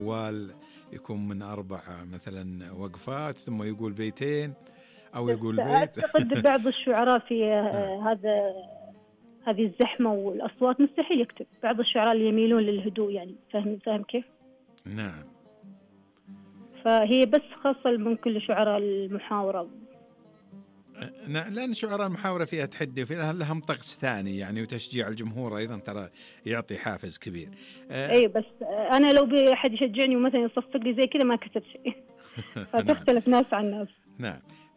يكون من 4 مثلا وقفات ثم يقول بيتين أو بس يقول بيت. أعتقد بعض الشعراء في هذه الزحمة والأصوات مستحيل يكتب. بعض الشعراء اللي يميلون للهدوء، يعني فاهم كيف؟ نعم. فهي بس خاصة ممكن لشعراء المحاورة. لأن شعراء المحاورة فيها تحدي وفيها لهم طقس ثاني يعني، وتشجيع الجمهور أيضا ترى يعطي حافز كبير. أي بس أنا لو بأحد يشجعني ومثلا يصفق لي زي كذا ما كتب شيء. فتختلف ناس عن ناس. نعم.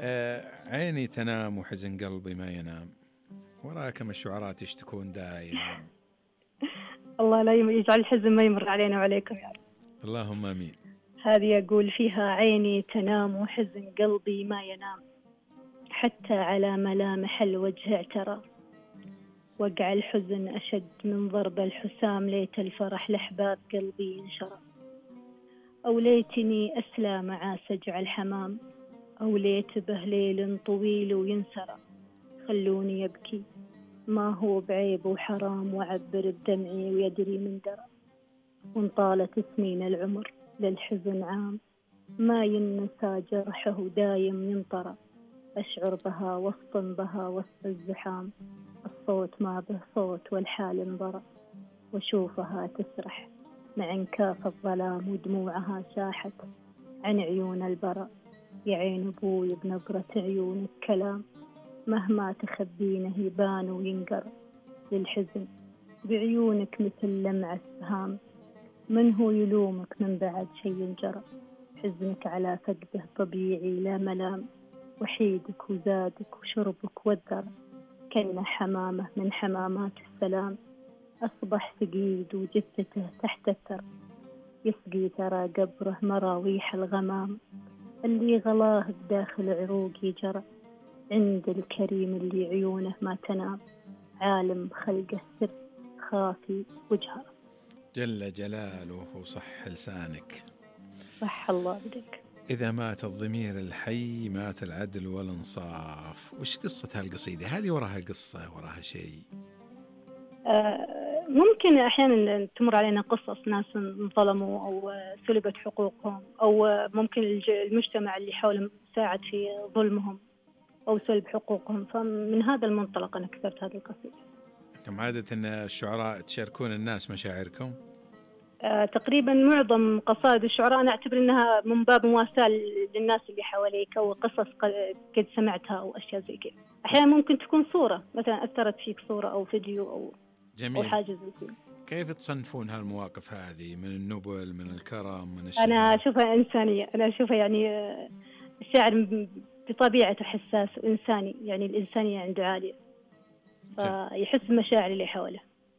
عيني تنام وحزن قلبي ما ينام، وراء كم الشعراء تشتكون دائما. الله لا يجعل الحزن ما يمر علينا وعليكم يا رب. اللهم آمين. هذه أقول فيها: عيني تنام وحزن قلبي ما ينام، حتى على ملامح الوجه اعترى، وقع الحزن أشد من ضرب الحسام، ليت الفرح لحباب قلبي ينشرى، أو ليتني أسلى مع سجع الحمام، أو ليت به ليل طويل وينسرى، خلوني يبكي ما هو بعيب وحرام، وعبر بدمعي ويدري من درى، وان طالت سنين العمر للحزن عام، ما ينسى جرحه دايم ينطرى، أشعر بها وسط بها وسط الزحام، الصوت ما به صوت والحال انضرى، وشوفها تسرح مع انكاف الظلام، ودموعها شاحت عن عيون البرى، يا عين أبوي بنظرة عيونك كلام، مهما تخبينه يبان وينقر، للحزن بعيونك مثل لمع السهام، من هو يلومك من بعد شيء جرى، حزنك على فقده طبيعي لا ملام، وحيدك وزادك وشربك والذر، كأنه حمامة من حمامات السلام، أصبح فقيد وجثته تحت الثر، يسقي ترى قبره مراويح الغمام، اللي غلاه بداخل عروقي جرى، عند الكريم اللي عيونه ما تنام، عالم خلقه سر خافي وجهه. جل جلاله صح لسانك. صح الله بدك. إذا مات الضمير الحي مات العدل والإنصاف. وش قصة هالقصيدة هذه؟ وراها قصة، وراها شيء؟ ممكن أحيانا تمر علينا قصص ناس انظلموا أو سلبت حقوقهم، أو ممكن المجتمع اللي حولهم ساعد في ظلمهم أو سلب حقوقهم، فمن هذا المنطلق أنا كتبت هذه القصيدة. أنتم عادة أن الشعراء تشاركون الناس مشاعركم؟ تقريبا معظم قصائد الشعراء أنا أعتبر أنها من باب مواساة للناس اللي حواليك، أو قصص قد سمعتها أو أشياء زي كذا. أحيانا ممكن تكون صورة مثلا أثرت فيك، صورة أو فيديو أو جميل. أو حاجة زي كذا. كيف تصنفون هالمواقف هذه؟ من النبل، من الكرم، من أنا الشعر؟ أشوفها إنسانية. أنا أشوفها يعني الشاعر بطبيعته حساس وإنساني، يعني الإنسانية عنده عالية، فيحس مشاعر اللي حوله.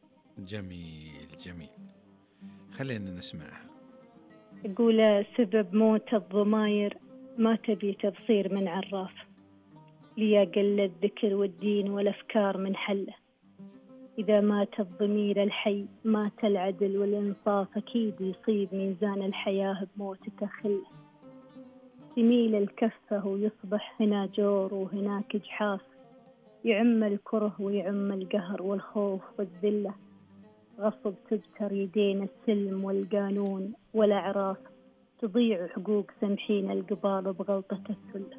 جميل جميل، خلينا نسمعها. يقول: سبب موت الضماير ما تبي تبصير من عراف، ليا قل الذكر والدين والأفكار من حله، إذا مات الضمير الحي مات العدل والإنصاف، أكيد يصيب ميزان الحياة بموتته خله، يميل الكفة ويصبح هنا جور وهناك جحاف، يعم الكره ويعم القهر والخوف والذلة، غصب تبتر يدين السلم والقانون والأعراف، تضيع حقوق سمحين القبال بغلطة السلة،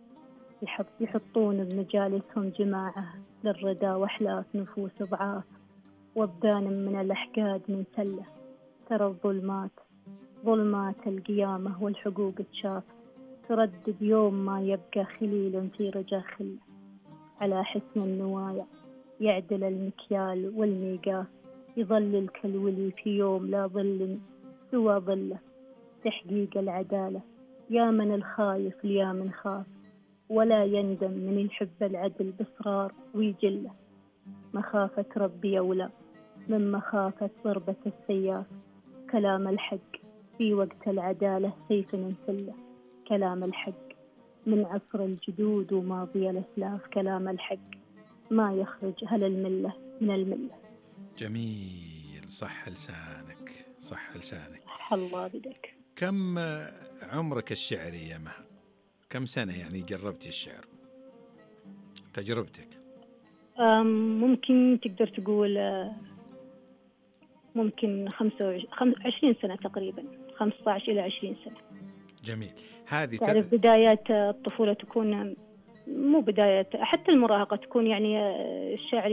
يحطون بمجالسهم جماعة للردى وحلاف نفوس ضعاف، وابدان من الأحقاد من سلة، ترى الظلمات ظلمات القيامة والحقوق تشاف، تردد يوم ما يبقى خليل في رجا خله، على حسن النوايا يعدل المكيال والميقاف، يظل الكلولي في يوم لا ظل سوى ظله، تحقيق العدالة يا من الخايف ليا من خاف، ولا يندم من يحب العدل بإصرار ويجله، مخافة ربي أولى من مخافة ضربة السياف، كلام الحق في وقت العدالة سيف ننسله، كلام الحق من عصر الجدود وماضي الأسلاف، كلام الحق ما يخرج هل الملة من الملة. جميل، صح لسانك صح لسانك. صح الله بدك. كم عمرك الشعري يا مها؟ كم سنة يعني جربتي الشعر؟ تجربتك؟ ممكن تقدر تقول ممكن 25 20 سنة تقريبا، 15 إلى 20 سنة. جميل. هذه تعرف بدايات الطفولة تكون مو بداية، حتى المراهقة تكون يعني الشعر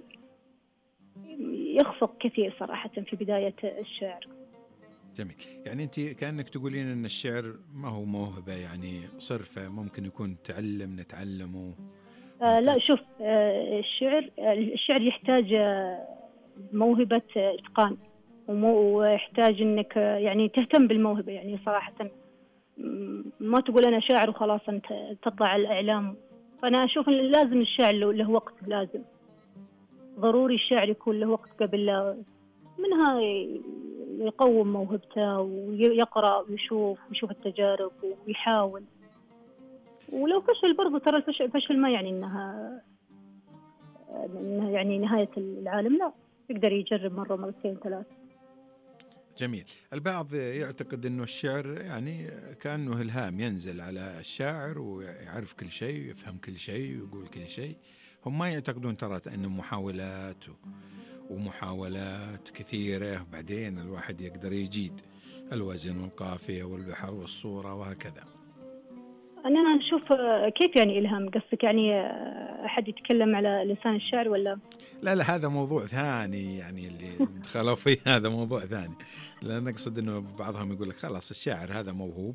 يخفق كثير صراحة في بداية الشعر. جميل. يعني أنت كأنك تقولين أن الشعر ما هو موهبة يعني صرفة، ممكن يكون نتعلمه. لا شوف، الشعر يحتاج موهبة إتقان، ويحتاج أنك يعني تهتم بالموهبة. يعني صراحة ما تقول أنا شاعر وخلاص أنت تطلع الإعلام. فأنا أشوف أن لازم الشعر له وقت، لازم ضروري الشعر يكون له وقت قبل لا منها يقوم موهبته ويقرأ ويشوف التجارب ويحاول. ولو فشل برضو ترى الفشل ما يعني إنها يعني نهاية العالم، لا، يقدر يجرب مرة مرتين ثلاث. جميل. البعض يعتقد أنه الشعر يعني كأنه إلهام ينزل على الشاعر ويعرف كل شيء ويفهم كل شيء ويقول كل شيء. هم ما يعتقدون ترى أنه ومحاولات كثيرة، وبعدين الواحد يقدر يجيد الوزن والقافية والبحر والصورة وهكذا. أنا أشوف كيف يعني إلهام، قصدك يعني أحد يتكلم على لسان الشعر ولا؟ لا هذا موضوع ثاني، يعني اللي دخلوا فيه هذا موضوع ثاني. لا نقصد أنه بعضهم يقول لك خلاص الشاعر هذا موهوب،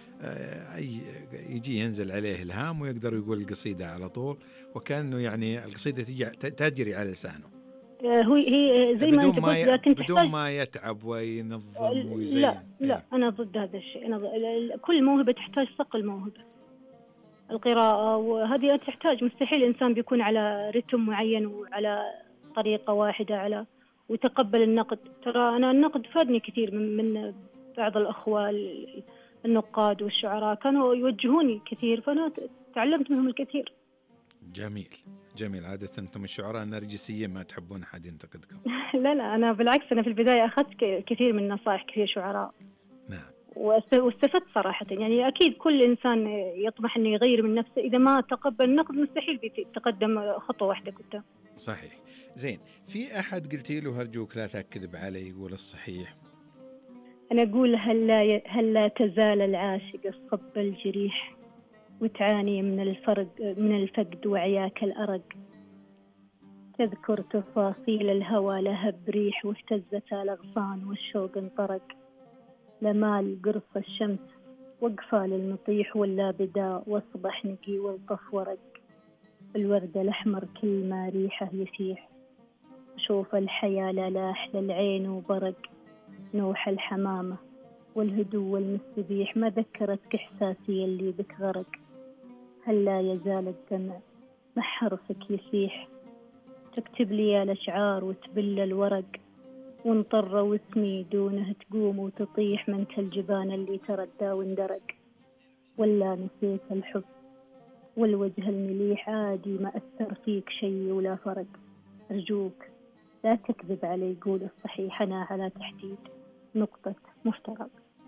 يجي ينزل عليه إلهام ويقدر يقول القصيدة على طول، وكأنه يعني القصيدة تجري على لسانه. هي زي ما أنت قلت، لكن بدون ما يتعب وينظم ويزين. لا أنا ضد هذا الشيء. كل موهبة تحتاج صقل موهبة. القراءة وهذه تحتاج، مستحيل إنسان بيكون على رتم معين وعلى طريقة واحدة ويتقبل النقد. ترى أنا النقد فادني كثير من بعض الأخوة النقاد والشعراء، كانوا يوجهوني كثير، فأنا تعلمت منهم الكثير. جميل. عادة أنتم الشعراء النرجسيين ما تحبون أحد ينتقدكم. لا أنا بالعكس، أنا في البداية أخذت كثير من نصائح كثير شعراء. نعم. واستفدت صراحة. يعني أكيد كل إنسان يطمح أنه يغير من نفسه، إذا ما تقبل النقد مستحيل بيتقدم خطوة واحدة قدام. صحيح. زين، في أحد قلتي له هرجوك لا تكذب علي يقول الصحيح؟ أنا أقول هلا تزال العاشق الصب الجريح، وتعاني من الفقد وعياك الأرق. تذكر تفاصيل الهوى لهب ريح، واهتزت الأغصان والشوق انطرق. لمال قرص الشمس وقفة للمطيح، ولا بداء واصبح نقي والطف ورق. الورد الأحمر كل ما ريحه يفيح، شوف الحياة لاح للعين وبرق. نوح الحمامة والهدوء والمستبيح، ما ذكرتك إحساسي اللي بك غرق. هل لا يزال الدمع مع حرفك يسيح، تكتب لي الأشعار وتبل الورق. وانطر واسمي دونه تقوم وتطيح، من كالجبان اللي تردى واندرق. ولا نسيت الحب والوجه المليح، عادي ما أثر فيك شيء ولا فرق. أرجوك لا تكذب علي، قول الصحيح، أنا على تحديد نقطة مفترق.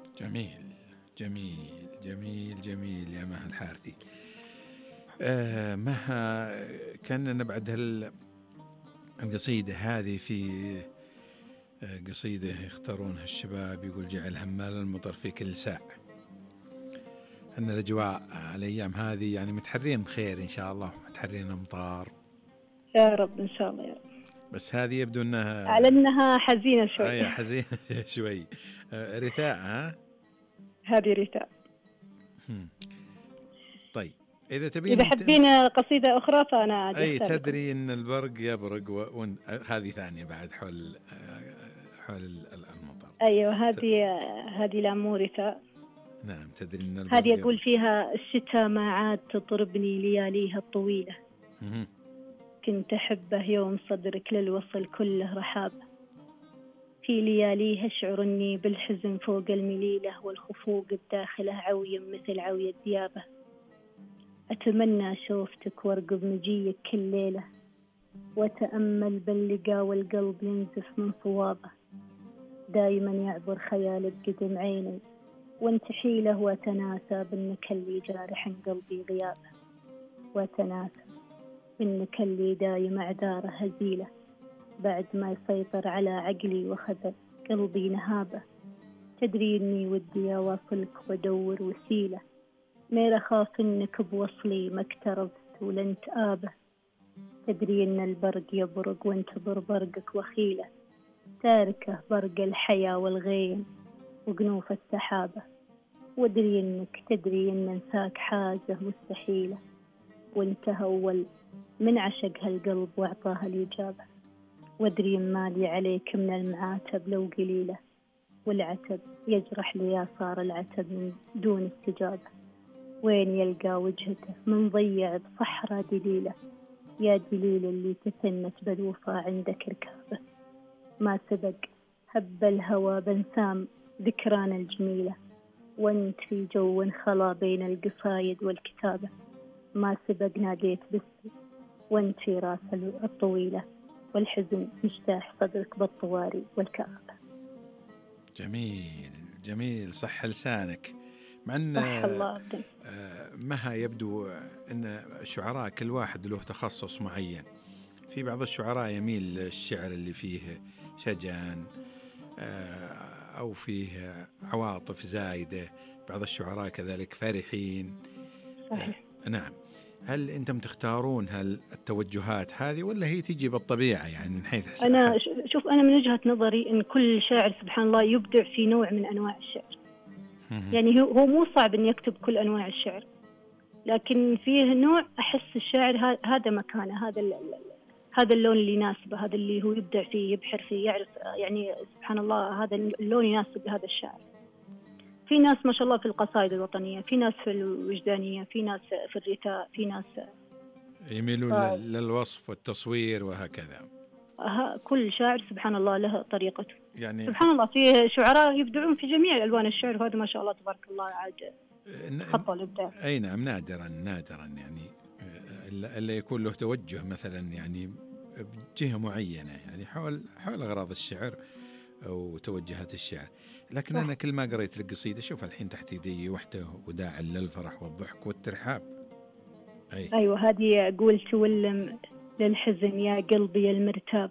جميل يا مها الحارثي. مها، كان بعد القصيدة هذه في قصيدة يختارونها الشباب، يقول جعل همال المطر في كل ساعة. أن الأجواء الأيام هذه يعني متحرين خير إن شاء الله، متحرين أمطار يا رب إن شاء الله يا رب. بس هذه يبدو أنها على أنها حزينة شوي. حزينة شوي. رثاء، ها؟ هذه رثاء. طيب إذا حبين قصيدة أخرى فأنا أي تدري أن البرق يبرق هذه ثانية بعد حول المطر. أيوة، هذه لامورثة. نعم، تدري أن البرق هذه أقول فيها الشتاء ما عاد تطربني لياليها الطويلة. كنت أحبه يوم صدرك للوصل كله رحابة. في لياليها أشعر أني بالحزن فوق المليلة، والخفوق بداخله عوي مثل عوي الديابة. أتمنى شوفتك وارقب مجيك كل ليلة، وتأمل باللقاء والقلب ينزف من صوابه. دايما يعبر خيالك قدم عيني، وانتحي له وتناسى بأنك اللي جارح قلبي غيابه. وتناسى بأنك اللي دايم أعذاره هزيلة، بعد ما يسيطر على عقلي وخذ قلبي نهابه. تدري إني ودي أواصلك وأدور وسيلة، مير أخاف إنك بوصلي ما اقتربت ولن تآبه. تدري إن البرق يبرق وانتظر برقك وخيلة، تاركه برق الحياة والغيم وقنوف السحابة. وادري إنك تدري إن انساك حاجة مستحيلة، وانت أول من عشق هالقلب وأعطاها الإجابة. وادري مالي عليك من المعاتب لو قليلة، والعتب يجرح لي يا صار العتب من دون استجابة. وين يلقى وجهته من ضيع بصحراء دليلة، يا دليل اللي تثنت بالوفا عندك ركابة. ما سبق هب الهوى بنسام ذكرانا الجميلة، وانت في جو خلا بين القصايد والكتابة. ما سبق ناديت بس وانت في راس الطويلة، والحزن مجتاح صدرك بالطواري والكآبة. جميل جميل، صح لسانك. مع أن صح الله أبدا. مها يبدو أن الشعراء كل واحد له تخصص معين. في بعض الشعراء يميل للشعر اللي فيه شجن أو فيه عواطف زايدة، بعض الشعراء كذلك فرحين. صحيح. نعم. هل أنتم تختارون التوجهات هذه ولا هي تيجي بالطبيعة يعني من حيث أنا شوف، أنا من وجهة نظري إن كل شاعر سبحان الله يبدع في نوع من أنواع الشعر. يعني هو مو صعب إن يكتب كل أنواع الشعر، لكن فيه نوع أحس الشاعر هذا مكانه، هذا اللون اللي يناسبه، هذا اللي هو يبدع فيه يبحر فيه يعرف، يعني سبحان الله هذا اللون يناسب هذا الشاعر. في ناس ما شاء الله في القصائد الوطنية، في ناس في الوجدانية، في ناس في الرثاء، في ناس يميلون للوصف والتصوير وهكذا. كل شاعر سبحان الله له طريقته. يعني سبحان الله في شعراء يبدعون في جميع ألوان الشعر، وهذا ما شاء الله تبارك الله عاد خطوة الإبداع. أي نعم، نادرا يعني إلا يكون له توجه مثلا يعني بجهة معينة، يعني حول أغراض الشعر أو توجهات الشعر. لكن أنا كل ما قريت القصيدة شوف الحين تحت يدي وحده وداع للفرح والضحك والترحاب. أيوة هذه أقول تولم للحزن يا قلبي المرتاب،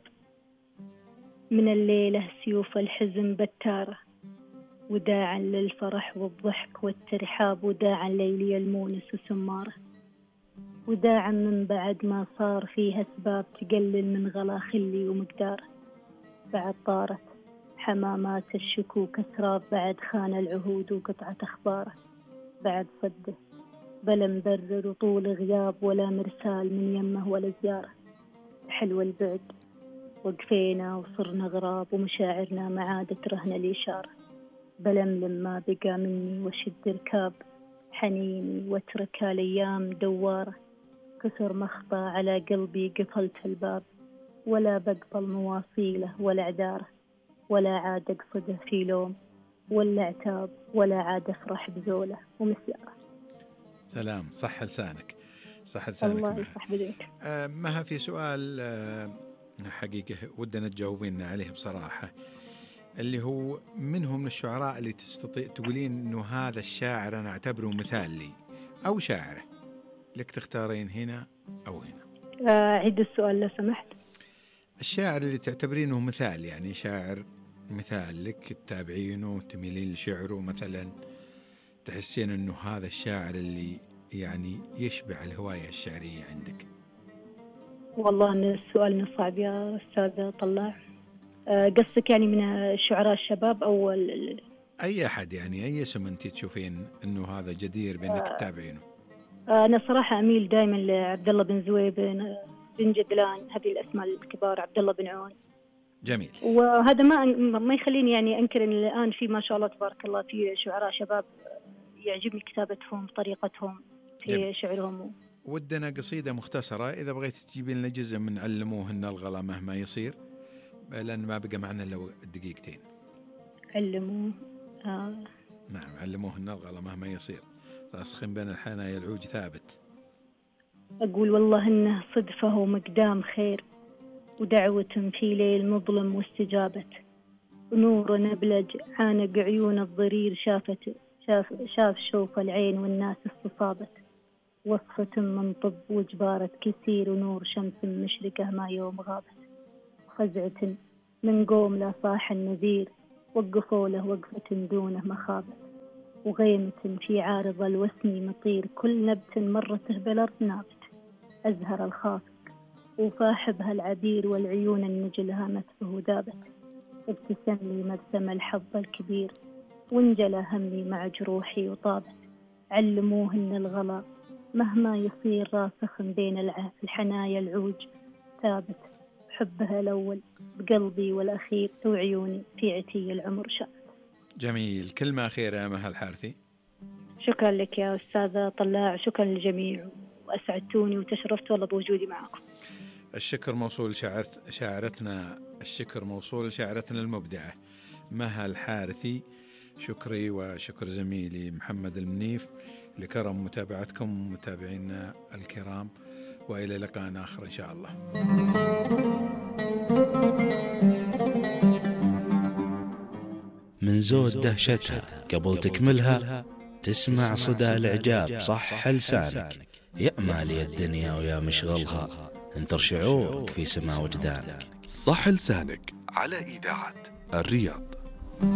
من الليلة سيوف الحزن بتارة، وداعا للفرح والضحك والترحاب، وداعا ليلي المونس وسمارة، وداعا من بعد ما صار فيها أسباب تقلل من غلا خلي ومقداره. بعد طارت حمامات الشكوك أسراب، بعد خان العهود وقطعة أخباره. بعد صده بلا مبرر وطول غياب، ولا مرسال من يمه ولا زيارة. حلو البعد وقفينا وصرنا غراب، ومشاعرنا ما عادت رهن الإشارة. بلملم ما بقى مني وشد ركاب حنيني، واترك الأيام دوارة. كثر مخطى على قلبي قفلت الباب، ولا بقبل مواصيله ولا عذاره. ولا عاد أقصده في لوم ولا عتاب، ولا عاد أفرح بزوله ومسياره. سلام، صح لسانك، صح لسانك. الله يصح بديك. مها في سؤال حقيقة ودنا تجاوبيننا عليه بصراحة، اللي هو منهم من الشعراء اللي تستطيع تقولين إنه هذا الشاعر أنا أعتبره مثال لي، أو شاعره لك تختارين هنا أو هنا؟ عيد السؤال لو سمحت. الشاعر اللي تعتبرينه مثال، يعني شاعر مثال لك تتابعينه تميلين لشعره مثلا، تحسين إنه هذا الشاعر اللي يعني يشبع الهواية الشعرية عندك. والله إن السؤال صعب يا أستاذ طلع. قصدك يعني من الشعراء الشباب أو أي أحد، يعني أي اسم أنت تشوفين إنه هذا جدير بأنك تتابعينه؟ أنا صراحة أميل دائما لعبد الله بن زويب بن جدلان، هذه الأسماء الكبار، عبد الله بن عون. جميل. وهذا ما يخليني يعني أنكر إن الآن في ما شاء الله تبارك الله في شعراء شباب يعجبني كتابتهم، طريقتهم في جميل. شعرهم. ودنا قصيدة مختصرة إذا بغيت تجيبين لنا جزء من علموهن الغلا مهما يصير، لأن ما بقى معنا إلا دقيقتين. علموه نعم، علموهن الغلا مهما يصير، راسخين بين الحنايا العوج ثابت. أقول والله إنه صدفة ومقدام خير، ودعوة في ليل مظلم واستجابة. نور نبلج عانق عيون الضرير، شاف شوف العين والناس استصابت. وصفة من طب وجبارة كثير، ونور شمس مشرقة ما يوم غابت. خزعة من قوم لا صاح النذير، وقفوا له وقفة دونه مخابة، وغيمة في عارض الوسم مطير، كل نبت مرته بالأرض نابت، أزهر الخافق وفاحبها العبير، والعيون النجل هامت به ذابت، ابتسم لي مبسم الحظ الكبير، وانجلى همي مع جروحي وطابت. علموه ان الغلا مهما يصير راسخ بين الحنايا العوج ثابت، حبها الأول بقلبي والأخير، وعيوني في عتي العمر شافت. جميل. كلمة أخيرة يا مها الحارثي. شكرا لك يا أستاذة طلاع، شكرا للجميع، وأسعدتوني وتشرفت والله بوجودي معكم. الشكر موصول شاعرتنا، الشكر موصول شاعرتنا المبدعة مها الحارثي. شكري وشكر زميلي محمد المنيف لكرم متابعتكم متابعينا الكرام، وإلى لقاء آخر إن شاء الله. من زود دهشتها قبل تكملها تسمع صدى الإعجاب صح لسانك. يا مالي الدنيا ويا مشغلها، انثر شعورك في سماع وجدانك. صح لسانك على إذاعة الرياض.